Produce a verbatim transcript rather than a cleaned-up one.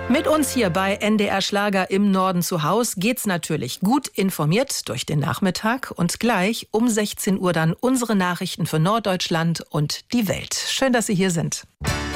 Mit uns hier bei N D R Schlager im Norden zu Haus geht's natürlich gut informiert durch den Nachmittag und gleich um sechzehn Uhr dann unsere Nachrichten für Norddeutschland und die Welt. Schön, dass Sie hier sind.